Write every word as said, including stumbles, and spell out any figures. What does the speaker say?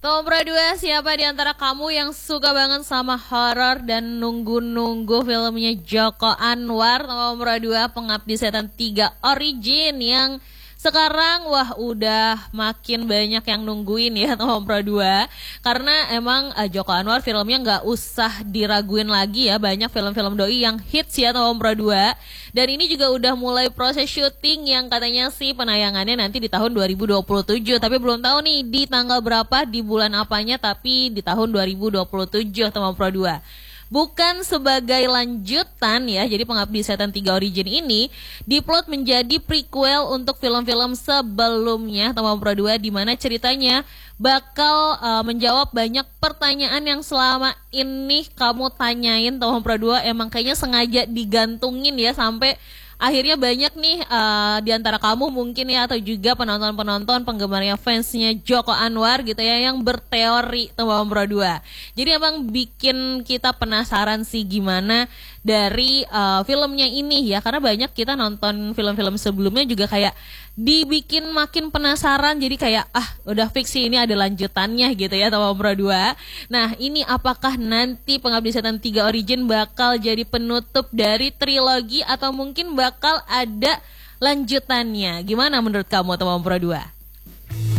Nomor dua, siapa di antara kamu yang suka banget sama horor dan nunggu-nunggu filmnya Joko Anwar? Nomor dua, Pengabdi Setan tiga Origin yang sekarang wah udah makin banyak yang nungguin ya nomor dua. Karena emang uh, Joko Anwar filmnya nggak usah diraguin lagi ya, banyak film-film doi yang hits ya nomor dua. Dan ini juga udah mulai proses syuting yang katanya sih penayangannya nanti di tahun dua ribu dua puluh tujuh. Tapi belum tahu nih di tanggal berapa, di bulan apanya, tapi di tahun dua ribu dua puluh tujuh nomor dua. Bukan sebagai lanjutan ya, jadi Pengabdi Setan tiga Origin ini diplot menjadi prequel untuk film-film sebelumnya nomor dua, di mana ceritanya bakal uh, menjawab banyak pertanyaan yang selama ini kamu tanyain nomor dua, emang kayaknya sengaja digantungin ya sampai akhirnya banyak nih uh, di antara kamu mungkin ya, atau juga penonton-penonton penggemarnya fansnya Joko Anwar gitu ya, yang berteori nomor dua. Jadi emang bikin kita penasaran sih gimana dari uh, filmnya ini ya, karena banyak kita nonton film-film sebelumnya juga kayak dibikin makin penasaran, jadi kayak ah udah fix sih ini ada lanjutannya gitu ya nomor dua. Nah ini apakah nanti Pengabdi Setan tiga Origin bakal jadi penutup dari trilogi atau mungkin bakal ada lanjutannya? Gimana menurut kamu nomor dua?